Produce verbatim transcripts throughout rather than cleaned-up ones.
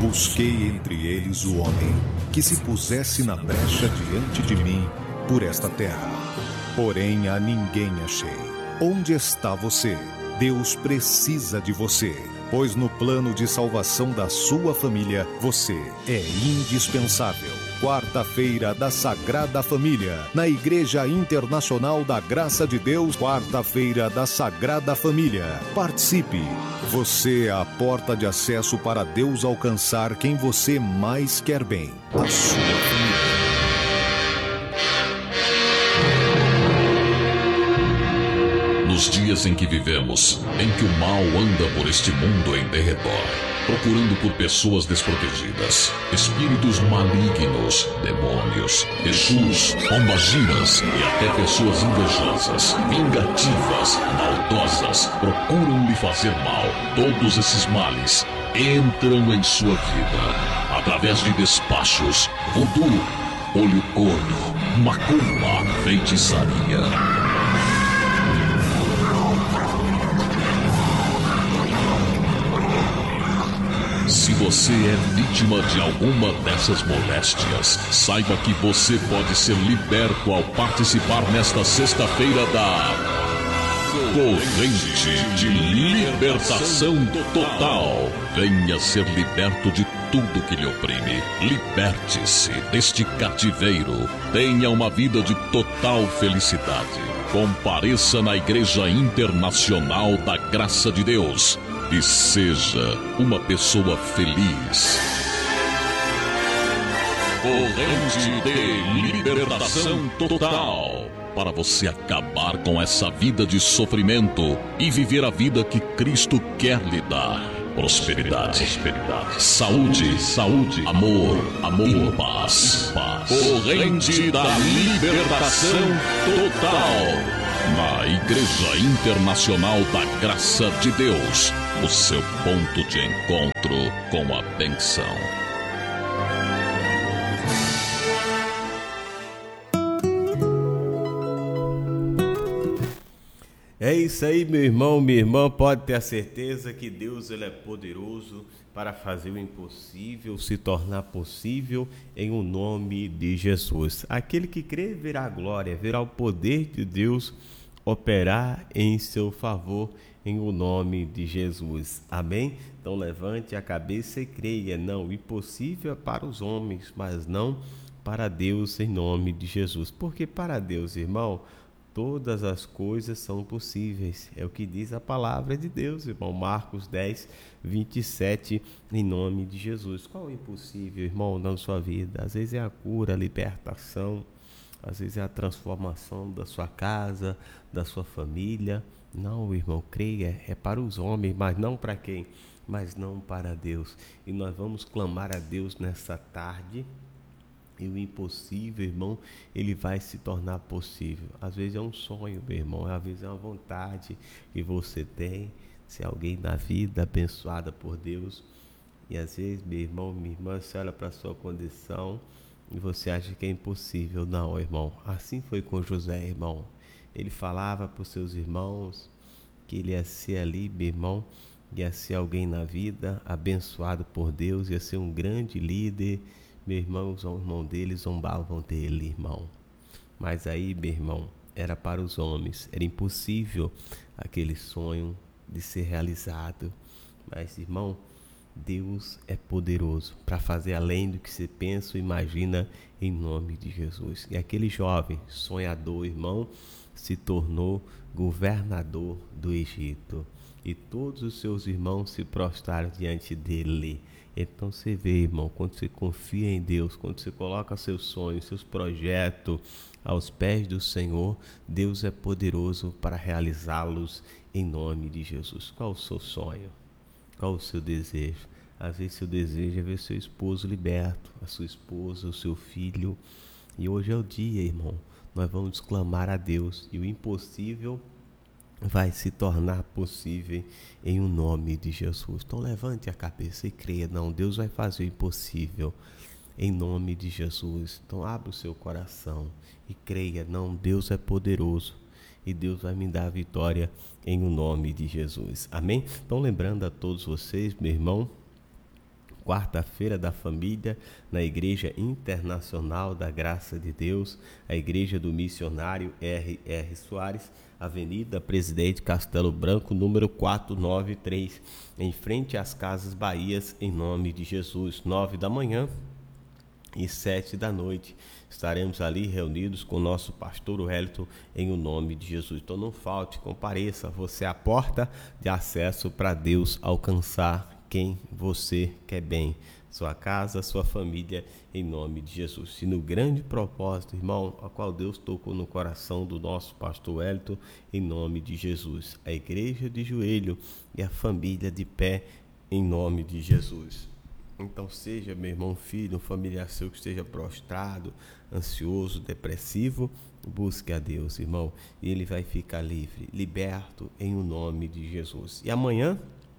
Busquei entre eles o homem que se pusesse na brecha diante de mim por esta terra. Porém a ninguém achei. Onde está você? Deus precisa de você, pois no plano de salvação da sua família, você é indispensável. Quarta-feira da Sagrada Família, na Igreja Internacional da Graça de Deus, quarta-feira da Sagrada Família. Participe! Você é a porta de acesso para Deus alcançar quem você mais quer bem, a sua família. Nos dias em que vivemos, em que o mal anda por este mundo em derredor, procurando por pessoas desprotegidas, espíritos malignos, demônios, exus, pombagiras e até pessoas invejosas, vingativas, maldosas, procuram lhe fazer mal. Todos esses males entram em sua vida através de despachos, voodoo, olho gordo, macumba, feitiçaria. Se você é vítima de alguma dessas moléstias, saiba que você pode ser liberto ao participar nesta sexta-feira da Corrente de Libertação Total. Venha ser liberto de tudo que lhe oprime. Liberte-se deste cativeiro. Tenha uma vida de total felicidade. Compareça na Igreja Internacional da Graça de Deus e seja uma pessoa feliz. Corrente de Libertação Total. Para você acabar com essa vida de sofrimento e viver a vida que Cristo quer lhe dar. Prosperidade, prosperidade, saúde, saúde, amor, amor e paz, paz. Corrente da Libertação Total. Na Igreja Internacional da Graça de Deus, o seu ponto de encontro com a bênção. É isso aí, meu irmão, minha irmã, pode ter a certeza que Deus ele é poderoso para fazer o impossível se tornar possível em o nome de Jesus. Aquele que crê verá a glória, verá o poder de Deus operar em seu favor em o nome de Jesus. Amém? Então levante a cabeça e creia. Não, impossível é para os homens, mas não para Deus em nome de Jesus. Porque para Deus, irmão, todas as coisas são possíveis. É o que diz a palavra de Deus, irmão. Marcos dez, vinte e sete, em nome de Jesus. Qual é o impossível, irmão, na sua vida? Às vezes é a cura, a libertação. Às vezes é a transformação da sua casa, da sua família. Não, irmão, creia, é para os homens, mas não para quem? Mas não para Deus. E nós vamos clamar a Deus nessa tarde. E o impossível, irmão, ele vai se tornar possível. Às vezes é um sonho, meu irmão, às vezes é uma vontade que você tem, ser alguém na vida abençoada por Deus. E às vezes, meu irmão, minha irmã, você olha para a sua condição e você acha que é impossível. Não, irmão, assim foi com José, irmão. Ele falava para os seus irmãos que ele ia ser ali, meu irmão, ia ser alguém na vida, abençoado por Deus, ia ser um grande líder. Meu irmão, os irmãos dele zombavam dele, irmão. Mas aí, meu irmão, era para os homens. Era impossível aquele sonho de ser realizado. Mas, irmão, Deus é poderoso para fazer além do que você pensa ou imagina em nome de Jesus. E aquele jovem sonhador, irmão, se tornou governador do Egito. E todos os seus irmãos se prostraram diante dele. Então você vê, irmão, quando você confia em Deus, quando você coloca seus sonhos, seus projetos aos pés do Senhor, Deus é poderoso para realizá-los em nome de Jesus. Qual o seu sonho? Qual o seu desejo? Às vezes seu desejo é ver seu esposo liberto, a sua esposa, o seu filho. E hoje é o dia, irmão, nós vamos clamar a Deus e o impossível vai se tornar possível em o nome de Jesus. Então levante a cabeça e creia. Não, Deus vai fazer o impossível em nome de Jesus. Então abra o seu coração e creia. Não, Deus é poderoso e Deus vai me dar a vitória em o nome de Jesus. Amém? Então lembrando a todos vocês, meu irmão, quarta-feira da família, na Igreja Internacional da Graça de Deus, a Igreja do Missionário R R Soares, Avenida Presidente Castelo Branco, número quatrocentos e noventa e três, em frente às Casas Bahias, em nome de Jesus, nove da manhã e sete da noite. Estaremos ali reunidos com o nosso pastor Wellington, em o nome de Jesus. Então não falte, compareça, você é a porta de acesso para Deus alcançar quem você quer bem, sua casa, sua família, em nome de Jesus. E no grande propósito, irmão, a qual Deus tocou no coração do nosso pastor Wellington, em nome de Jesus, a igreja de joelho e a família de pé, em nome de Jesus. Então seja, meu irmão, filho, um familiar seu que esteja prostrado, ansioso, depressivo, busque a Deus, irmão, e ele vai ficar livre, liberto, em o nome de Jesus. E amanhã,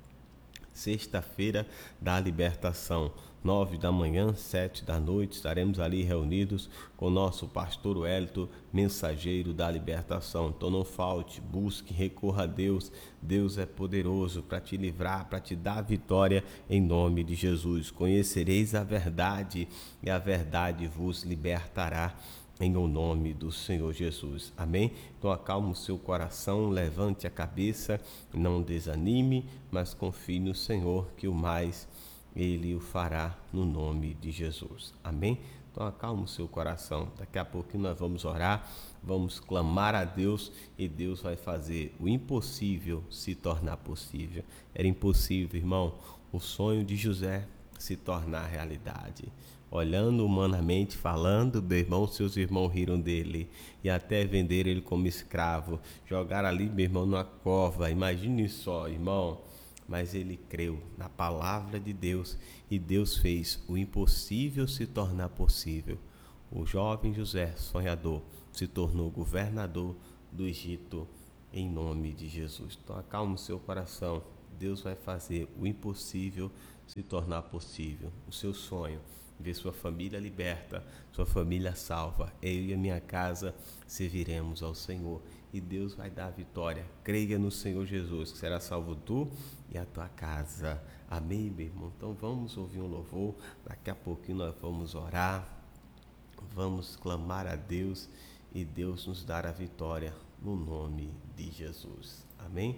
sexta-feira da libertação, nove da manhã, sete da noite, estaremos ali reunidos com o nosso pastor Wellington, mensageiro da libertação. Então não falte, busque, recorra a Deus. Deus é poderoso para te livrar, para te dar a vitória, em nome de Jesus. Conhecereis a verdade e a verdade vos libertará, em o nome do Senhor Jesus. Amém? Então acalme o seu coração, levante a cabeça, não desanime, mas confie no Senhor, que o mais Ele o fará, no nome de Jesus. Amém? Então acalme o seu coração. Daqui a pouquinho nós vamos orar, vamos clamar a Deus e Deus vai fazer o impossível se tornar possível. Era impossível, irmão, o sonho de José se tornar realidade. Olhando humanamente, falando, meu irmão, seus irmãos riram dele e até vender ele como escravo, jogar ali, meu irmão, numa cova. Imagine só, irmão, mas ele creu na palavra de Deus e Deus fez o impossível se tornar possível. O jovem José, sonhador, se tornou governador do Egito, em nome de Jesus. Então acalme o seu coração, Deus vai fazer o impossível se tornar possível. O seu sonho, ver sua família liberta, sua família salva. Eu e a minha casa serviremos ao Senhor e Deus vai dar a vitória. Creia no Senhor Jesus, que será salvo tu e a tua casa. Amém, meu irmão? Então vamos ouvir um louvor, daqui a pouquinho nós vamos orar, vamos clamar a Deus e Deus nos dará a vitória, no nome de Jesus. Amém?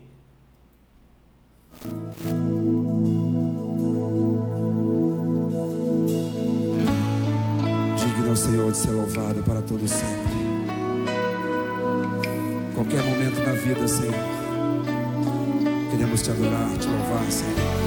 Digno é o Senhor de ser louvado para todo sempre. Qualquer momento na vida, Senhor, queremos te adorar, te louvar, Senhor.